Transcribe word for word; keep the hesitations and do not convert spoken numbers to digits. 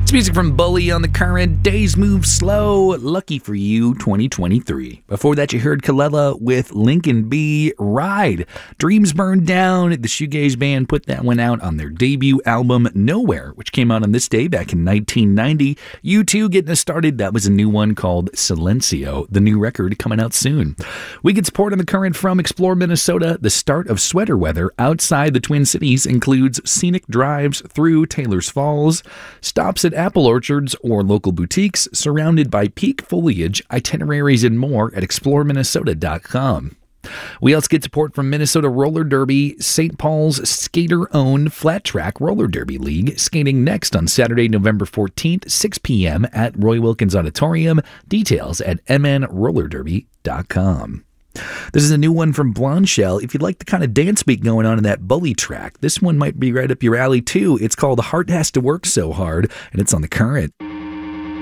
It's music from Bully on the Current. Days Move Slow. Lucky for You twenty twenty-three. Before that, you heard Kalela with Lincoln B. Ride. Dreams Burn Down. The shoegaze band put that one out on their debut album Nowhere, which came out on this day back in nineteen ninety. U two getting us started. That was a new one called Silencio. The new record coming out soon. We get support on the Current from Explore Minnesota. The start of sweater weather outside the Twin Cities includes scenic drives through Taylor's Falls, stops at apple orchards or local boutiques, surrounded by peak foliage, itineraries, and more at explore minnesota dot com. We also get support from Minnesota Roller Derby, Saint Paul's skater-owned flat track roller derby league, skating next on Saturday, November fourteenth, six p.m. at Roy Wilkins Auditorium. Details at m n roller derby dot com. This is a new one from Blonde Shell. If you'd like the kind of dance beat going on in that Bully track, this one might be right up your alley too. It's called Heart Has to Work So Hard, and it's on the Current.